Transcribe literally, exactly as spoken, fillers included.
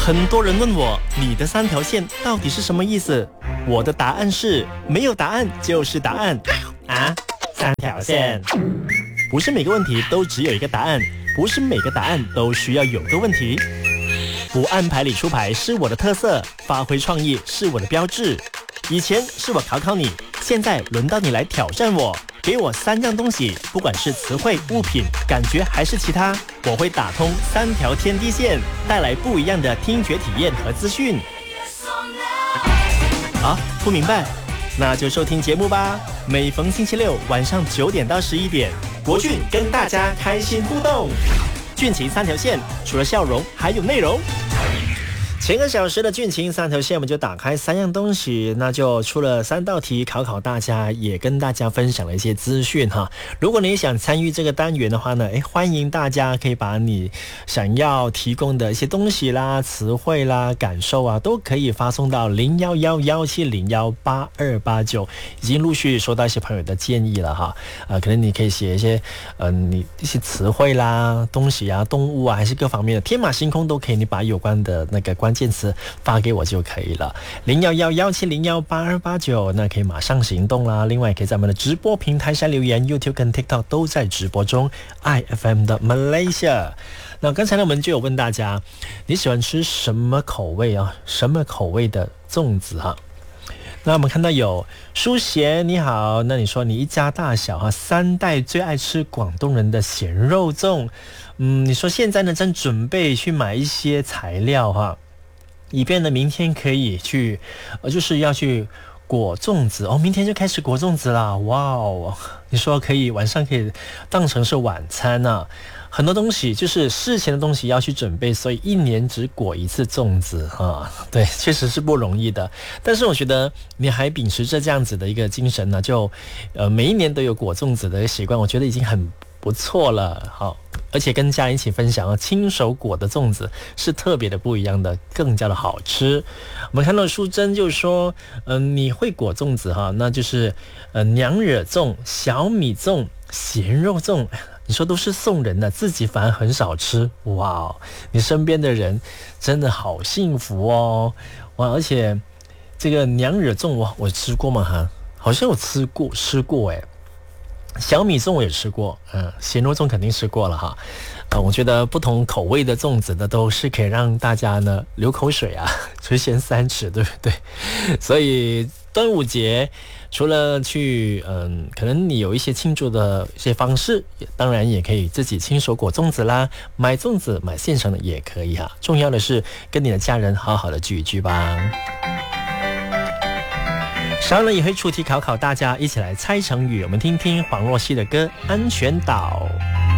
很多人问我，你的三条线到底是什么意思？我的答案是，没有答案就是答案啊！三条线，不是每个问题都只有一个答案，不是每个答案都需要有个问题。不按牌理出牌是我的特色，发挥创意是我的标志。以前是我考考你，现在轮到你来挑战我。给我三样东西，不管是词汇、物品、感觉还是其他，我会打通三条天地线，带来不一样的听觉体验和资讯。啊，不明白？那就收听节目吧。每逢星期六晚上九点到十一点，国俊跟大家开心互动。俊情三条线，除了笑容，还有内容。前个小时的俊情三条线，我们就打开三样东西，那就出了三道题考考大家，也跟大家分享了一些资讯哈。如果你想参与这个单元的话呢，诶，欢迎大家可以把你想要提供的一些东西啦、词汇啦、感受啊，都可以发送到零一一一七零一八二八九。已经陆续收到一些朋友的建议了哈，呃，可能你可以写一些呃你一些词汇啦、东西啊、动物啊，还是各方面的天马行空都可以，你把有关的那个关键词发给我就可以了，零一一一七零一八二八九，那可以马上行动啦。另外可以在我们的直播平台上留言， YouTube 跟 TikTok 都在直播中 ，I F M 的 Malaysia。那刚才呢，我们就有问大家，你喜欢吃什么口味啊？什么口味的粽子哈？那我们看到有舒贤，你好，那你说你一家大小哈，三代最爱吃广东人的咸肉粽，嗯，你说现在呢正准备去买一些材料哈，以便呢明天可以去，呃，就是要去裹粽子哦，明天就开始裹粽子啦，哇哦，你说可以晚上可以当成是晚餐啊。很多东西就是事前的东西要去准备，所以一年只裹一次粽子啊，对，确实是不容易的。但是我觉得你还秉持着这样子的一个精神呢，就呃每一年都有裹粽子的习惯，我觉得已经很不错了。好，而且跟家人一起分享啊，亲手裹的粽子是特别的不一样的，更加的好吃。我们看到淑珍就说，嗯、呃，你会裹粽子哈，那就是呃娘惹粽、小米粽、咸肉粽。你说都是送人的，自己反而很少吃，哇！你身边的人真的好幸福哦，哇！而且这个娘惹粽我我吃过吗？哈，好像有吃过，吃过诶。小米粽我也吃过，嗯，咸肉粽肯定吃过了哈。呃，我觉得不同口味的粽子呢，都是可以让大家呢流口水啊，垂涎三尺，对不对？所以端午节除了去嗯，可能你有一些庆祝的一些方式，当然也可以自己亲手裹粽子啦，买粽子买现成的也可以哈。重要的是跟你的家人好好的聚一聚吧。稍后也会出题考考大家，一起来猜成语。我们听听黄若曦的歌《安全岛》。